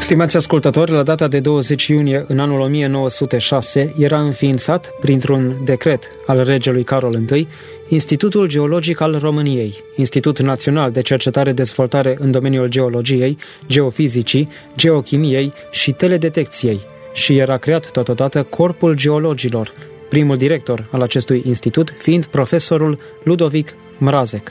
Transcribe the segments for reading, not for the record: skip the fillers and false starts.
Stimați ascultători, la data de 20 iunie în anul 1906 era înființat, printr-un decret al regelui Carol I, Institutul Geologic al României, Institut Național de Cercetare-Dezvoltare în domeniul geologiei, geofizicii, geochimiei și teledetecției și era creat totodată Corpul Geologilor, primul director al acestui institut fiind profesorul Ludovic Mrazek.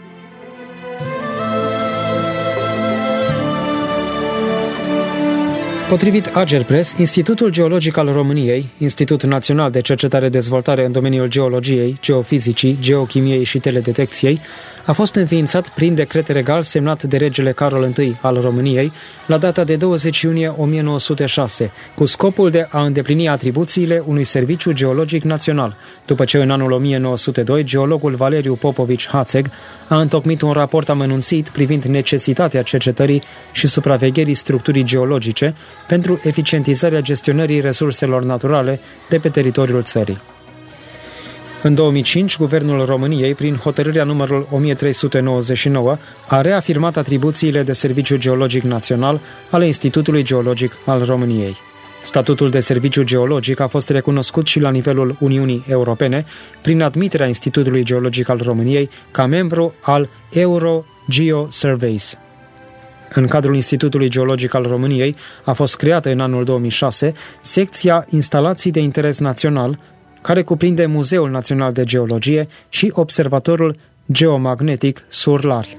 Potrivit Agerpres, Institutul Geologic al României, Institut Național de Cercetare-Dezvoltare în domeniul geologiei, geofizicii, geochimiei și teledetecției, a fost înființat prin decret regal semnat de regele Carol I al României la data de 20 iunie 1906, cu scopul de a îndeplini atribuțiile unui serviciu geologic național, după ce în anul 1902 geologul Valeriu Popovici Hațeg a întocmit un raport amănunțit privind necesitatea cercetării și supravegherii structurii geologice pentru eficientizarea gestionării resurselor naturale de pe teritoriul țării. În 2005, Guvernul României, prin hotărârea numărul 1399, a reafirmat atribuțiile de Serviciu Geologic Național ale Institutului Geologic al României. Statutul de serviciu geologic a fost recunoscut și la nivelul Uniunii Europene prin admiterea Institutului Geologic al României ca membru al EuroGeoSurveys. În cadrul Institutului Geologic al României a fost creată în anul 2006 secția Instalații de interes național, care cuprinde Muzeul Național de Geologie și Observatorul Geomagnetic Surlari.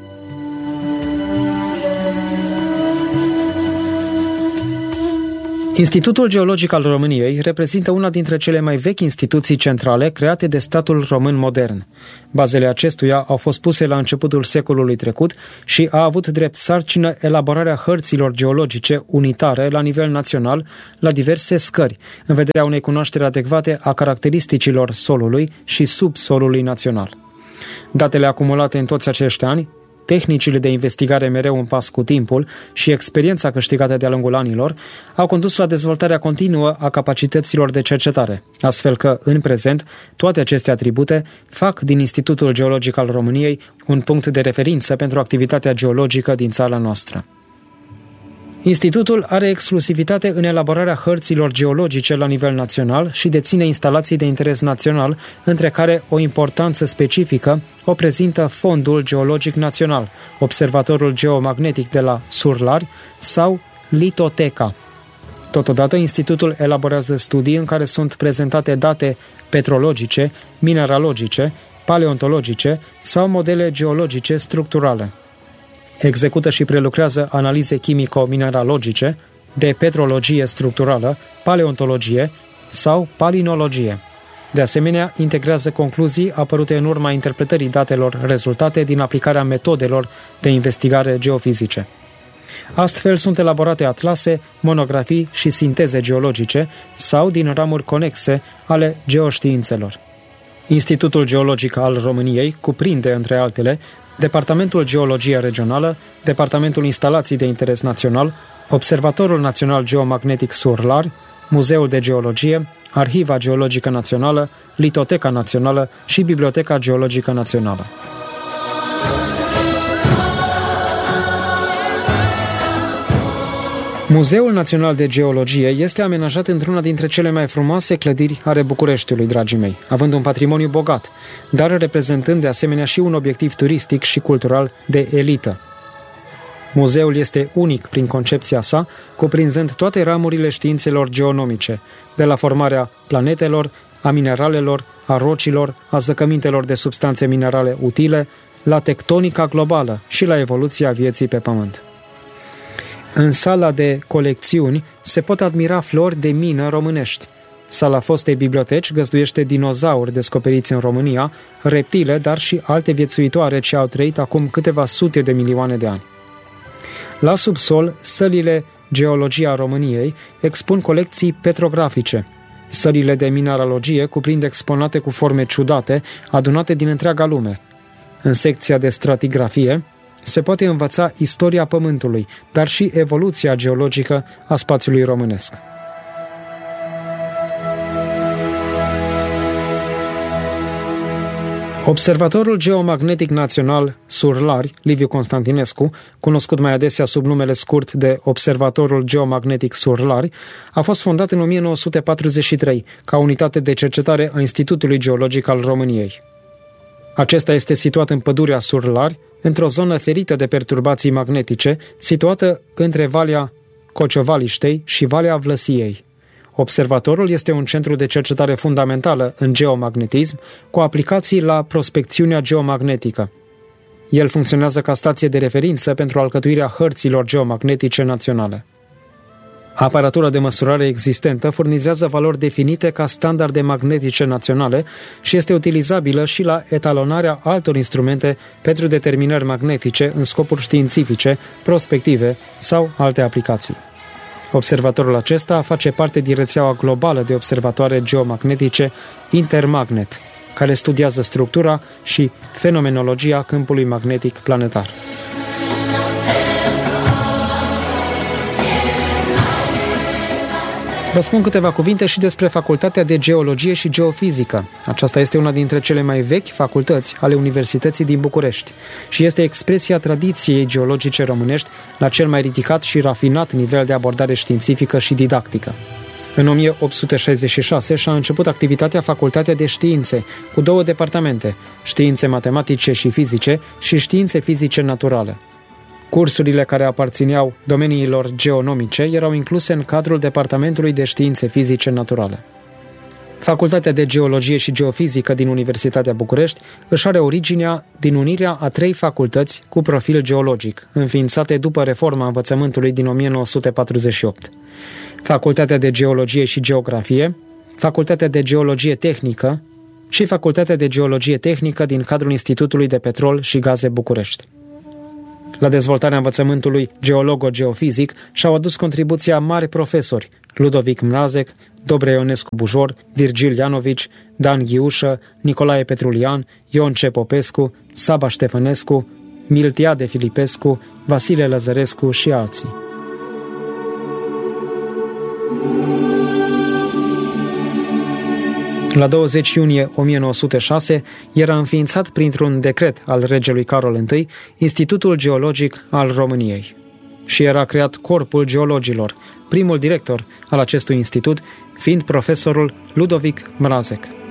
Institutul Geologic al României reprezintă una dintre cele mai vechi instituții centrale create de statul român modern. Bazele acestuia au fost puse la începutul secolului trecut și a avut drept sarcină elaborarea hărților geologice unitare la nivel național la diverse scări, în vederea unei cunoașteri adecvate a caracteristicilor solului și subsolului național. Datele acumulate în toți acești ani, tehnicile de investigare mereu în pas cu timpul și experiența câștigată de-a lungul anilor au condus la dezvoltarea continuă a capacităților de cercetare, astfel că, în prezent, toate aceste atribute fac din Institutul Geologic al României un punct de referință pentru activitatea geologică din țara noastră. Institutul are exclusivitate în elaborarea hărților geologice la nivel național și deține instalații de interes național, între care o importanță specifică o prezintă Fondul Geologic Național, Observatorul Geomagnetic de la Surlari sau Litoteca. Totodată, Institutul elaborează studii în care sunt prezentate date petrologice, mineralogice, paleontologice sau modele geologice structurale. Execută și prelucrează analize chimico-mineralogice, de petrologie structurală, paleontologie sau palinologie. De asemenea, integrează concluzii apărute în urma interpretării datelor rezultate din aplicarea metodelor de investigare geofizice. Astfel sunt elaborate atlase, monografii și sinteze geologice sau din ramuri conexe ale geoștiințelor. Institutul Geologic al României cuprinde, între altele, Departamentul Geologie Regională, Departamentul Instalații de Interes Național, Observatorul Național Geomagnetic Surlari, Muzeul de Geologie, Arhiva Geologică Națională, Litoteca Națională și Biblioteca Geologică Națională. Muzeul Național de Geologie este amenajat într-una dintre cele mai frumoase clădiri ale Bucureștiului, dragii mei, având un patrimoniu bogat, dar reprezentând de asemenea și un obiectiv turistic și cultural de elită. Muzeul este unic prin concepția sa, cuprinzând toate ramurile științelor geonomice, de la formarea planetelor, a mineralelor, a rocilor, a zăcămintelor de substanțe minerale utile, la tectonica globală și la evoluția vieții pe Pământ. În sala de colecțiuni se pot admira flori de mină românești. Sala fostei biblioteci găzduiește dinozauri descoperiți în România, reptile, dar și alte viețuitoare ce au trăit acum câteva sute de milioane de ani. La subsol, sălile Geologia României expun colecții petrografice. Sălile de mineralogie cuprind exponate cu forme ciudate, adunate din întreaga lume. În secția de stratigrafie se poate învăța istoria Pământului, dar și evoluția geologică a spațiului românesc. Observatorul geomagnetic național Surlari, Liviu Constantinescu, cunoscut mai adesea sub numele scurt de Observatorul geomagnetic Surlari, a fost fondat în 1943 ca unitate de cercetare a Institutului Geologic al României. Acesta este situat în pădurea Surlari, într-o zonă ferită de perturbații magnetice, situată între Valea Cociovaliștei și Valea Vlăsiei. Observatorul este un centru de cercetare fundamentală în geomagnetism, cu aplicații la prospecțiunea geomagnetică. El funcționează ca stație de referință pentru alcătuirea hărților geomagnetice naționale. Aparatura de măsurare existentă furnizează valori definite ca standarde magnetice naționale și este utilizabilă și la etalonarea altor instrumente pentru determinări magnetice în scopuri științifice, prospective sau alte aplicații. Observatorul acesta face parte din rețeaua globală de observatoare geomagnetice Intermagnet, care studiază structura și fenomenologia câmpului magnetic planetar. Vă spun câteva cuvinte și despre Facultatea de Geologie și Geofizică. Aceasta este una dintre cele mai vechi facultăți ale Universității din București și este expresia tradiției geologice românești la cel mai ridicat și rafinat nivel de abordare științifică și didactică. În 1866 și-a început activitatea Facultatea de Științe, cu 2 departamente, științe matematice și fizice și științe fizice naturale. Cursurile care aparțineau domeniilor geonomice erau incluse în cadrul Departamentului de Științe Fizice Naturale. Facultatea de Geologie și Geofizică din Universitatea București își are originea din unirea a 3 facultăți cu profil geologic, înființate după reforma învățământului din 1948. Facultatea de Geologie și Geografie, Facultatea de Geologie Tehnică și Facultatea de Geologie Tehnică din cadrul Institutului de Petrol și Gaze București. La dezvoltarea învățământului geologo-geofizic și-au adus contribuția mari profesori: Ludovic Mrazek, Dobre Ionescu Bujor, Virgil Ianovici, Dan Ghiușă, Nicolae Petrulian, Ion C. Popescu, Saba Ștefănescu, Miltiade Filipescu, Vasile Lăzărescu și alții. La 20 iunie 1906 era înființat printr-un decret al regelui Carol I Institutul Geologic al României și era creat Corpul Geologilor, primul director al acestui institut fiind profesorul Ludovic Mrazek.